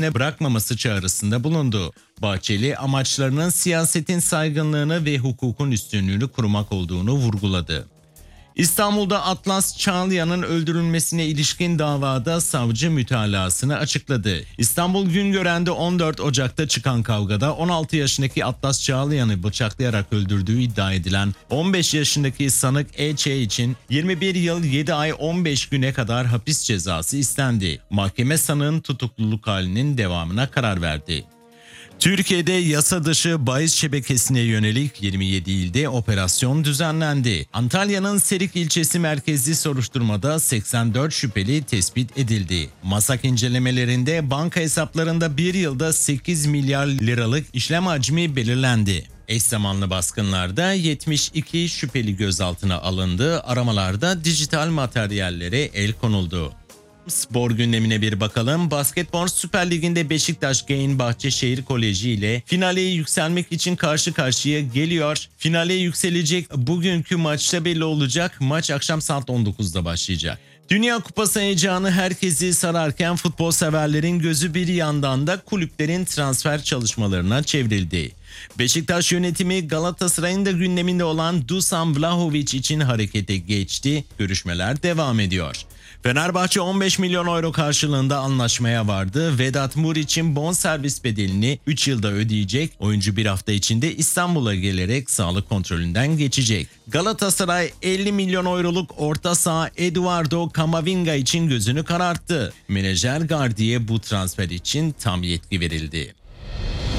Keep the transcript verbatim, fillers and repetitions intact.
bırakmaması çağrısında bulundu. Bahçeli, amaçlarının siyasetin saygınlığını ve hukukun üstünlüğünü korumak olduğunu vurguladı. İstanbul'da Atlas Çağlayan'ın öldürülmesine ilişkin davada savcı mütalasını açıkladı. İstanbul Güngören'de on dört Ocak'ta çıkan kavgada on altı yaşındaki Atlas Çağlayan'ı bıçaklayarak öldürdüğü iddia edilen on beş yaşındaki sanık E Ç için yirmi bir yıl yedi ay on beş güne kadar hapis cezası istendi. Mahkeme sanığın tutukluluk halinin devamına karar verdi. Türkiye'de yasa dışı bahis şebekesine yönelik yirmi yedi ilde operasyon düzenlendi. Antalya'nın Serik ilçesi merkezli soruşturmada seksen dört şüpheli tespit edildi. Masak incelemelerinde banka hesaplarında bir yılda sekiz milyar liralık işlem hacmi belirlendi. Eş zamanlı baskınlarda yetmiş iki şüpheli gözaltına alındı. Aramalarda dijital materyallere el konuldu. Spor gündemine bir bakalım. Basketbol Süper Ligi'nde Beşiktaş Genç Bahçeşehir Koleji ile finale yükselmek için karşı karşıya geliyor. Finale yükselecek bugünkü maçta belli olacak. Maç akşam saat on dokuzda başlayacak. Dünya Kupası heyecanı herkesi sararken futbol severlerin gözü bir yandan da kulüplerin transfer çalışmalarına çevrildi. Beşiktaş yönetimi Galatasaray'ın da gündeminde olan Dusan Vlahovic için harekete geçti. Görüşmeler devam ediyor. Fenerbahçe on beş milyon euro karşılığında anlaşmaya vardı. Vedat Muriç'in bonservis bedelini üç yılda ödeyecek. Oyuncu bir hafta içinde İstanbul'a gelerek sağlık kontrolünden geçecek. Galatasaray elli milyon euroluk orta saha Eduardo Camavinga için gözünü kararttı. Menajer Gardi'ye bu transfer için tam yetki verildi.